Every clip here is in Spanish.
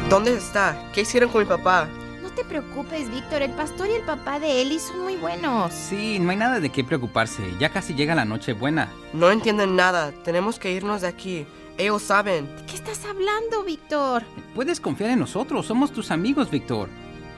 ¿Dónde está? ¿Qué hicieron con mi papá? No te preocupes, Víctor. El pastor y el papá de Eli son muy buenos. Sí, no hay nada de qué preocuparse. Ya casi llega la Nochebuena. No entienden nada. Tenemos que irnos de aquí. Ellos saben. ¿De qué estás hablando, Víctor? Puedes confiar en nosotros. Somos tus amigos, Víctor.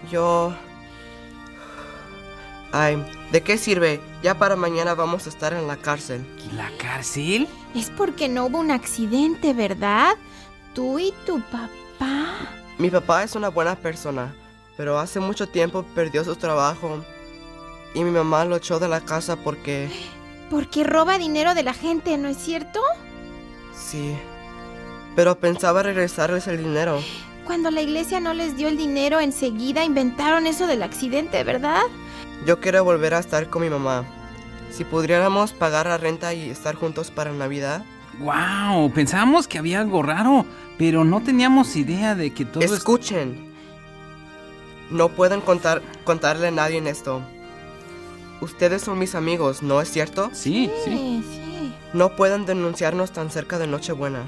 Ay, ¿de qué sirve? Ya para mañana vamos a estar en la cárcel. ¿La cárcel? Es porque no hubo un accidente, ¿verdad? Tú y tu papá. Mi papá es una buena persona, pero hace mucho tiempo perdió su trabajo y mi mamá lo echó de la casa porque... Porque roba dinero de la gente, ¿no es cierto? Sí, pero pensaba regresarles el dinero. Cuando la iglesia no les dio el dinero, enseguida inventaron eso del accidente, ¿verdad? Yo quiero volver a estar con mi mamá. Si pudiéramos pagar la renta y estar juntos para Navidad. ¡Wow! Pensábamos que había algo raro, pero no teníamos idea de que todo... Escuchen. No pueden contarle a nadie en esto. Ustedes son mis amigos, ¿no es cierto? Sí. No pueden denunciarnos tan cerca de Nochebuena.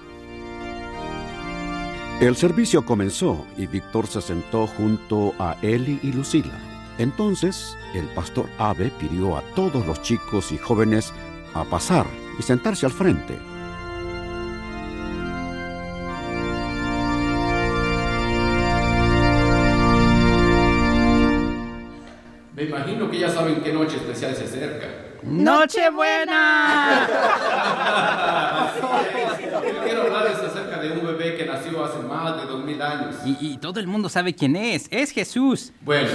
El servicio comenzó y Víctor se sentó junto a Eli y Lucila. Entonces, el pastor Abe pidió a todos los chicos y jóvenes a pasar y sentarse al frente. Me imagino que ya saben qué noche especial se acerca. ¡Nochebuena! Yo quiero hablarles acerca de un bebé que nació hace más de 2000 años. Y todo el mundo sabe quién es. Es Jesús. Bueno,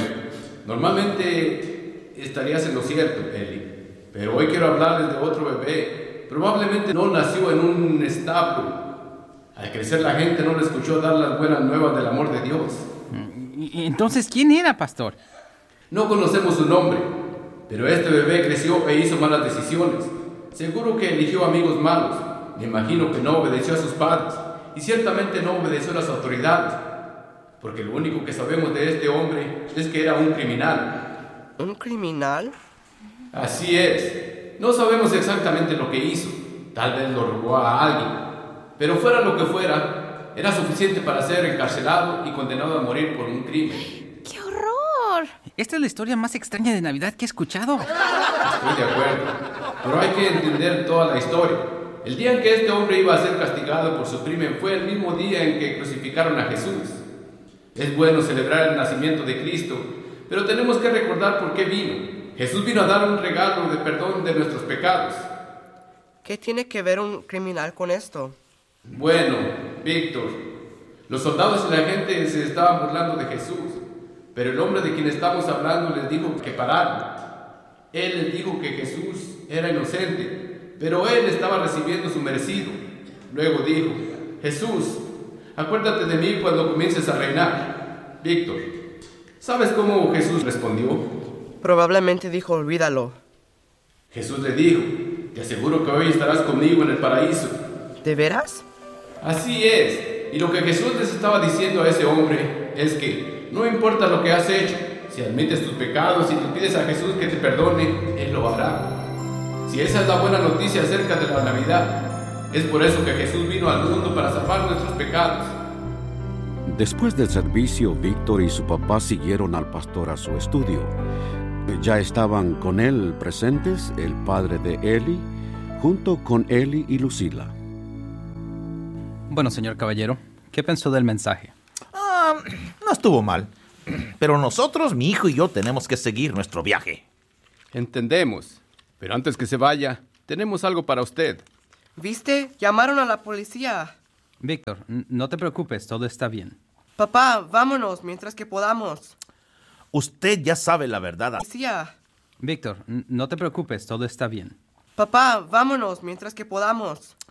normalmente estarías en lo cierto, Eli. Pero hoy quiero hablarles de otro bebé. Probablemente no nació en un establo. Al crecer la gente no le escuchó dar las buenas nuevas del amor de Dios. Entonces, ¿quién era, pastor? No conocemos su nombre, pero este bebé creció e hizo malas decisiones. Seguro que eligió amigos malos. Me imagino que no obedeció a sus padres y ciertamente no obedeció a las autoridades, porque lo único que sabemos de este hombre es que era un criminal. ¿Un criminal? Así es. No sabemos exactamente lo que hizo. Tal vez lo robó a alguien. Pero fuera lo que fuera, era suficiente para ser encarcelado y condenado a morir por un crimen. ¡Qué horror! Esta es la historia más extraña de Navidad que he escuchado. Estoy de acuerdo, pero hay que entender toda la historia. El día en que este hombre iba a ser castigado por su crimen fue el mismo día en que crucificaron a Jesús. Es bueno celebrar el nacimiento de Cristo, pero tenemos que recordar por qué vino. Jesús vino a dar un regalo de perdón de nuestros pecados. ¿Qué tiene que ver un criminal con esto? Bueno, Víctor, los soldados y la gente se estaban burlando de Jesús, pero el hombre de quien estamos hablando les dijo que pararan. Él les dijo que Jesús era inocente, pero él estaba recibiendo su merecido. Luego dijo: Jesús, acuérdate de mí cuando comiences a reinar. Víctor, ¿sabes cómo Jesús respondió? Probablemente dijo: olvídalo. Jesús le dijo: te aseguro que hoy estarás conmigo en el paraíso. ¿De veras? Así es. Y lo que Jesús les estaba diciendo a ese hombre es que no importa lo que has hecho, si admites tus pecados y le pides a Jesús que te perdone, Él lo hará. Si esa es la buena noticia acerca de la Navidad, es por eso que Jesús vino al mundo para salvar nuestros pecados. Después del servicio, Víctor y su papá siguieron al pastor a su estudio. Ya estaban con él presentes el padre de Eli, junto con Eli y Lucila. Bueno, señor caballero, ¿qué pensó del mensaje? No estuvo mal. Pero nosotros, mi hijo y yo, tenemos que seguir nuestro viaje. Entendemos, pero antes que se vaya, tenemos algo para usted. ¿Viste? Llamaron a la policía. Víctor, no te preocupes, todo está bien. Papá, vámonos mientras que podamos. Usted ya sabe la verdad. Policía. Víctor, no te preocupes, todo está bien. Papá, vámonos mientras que podamos.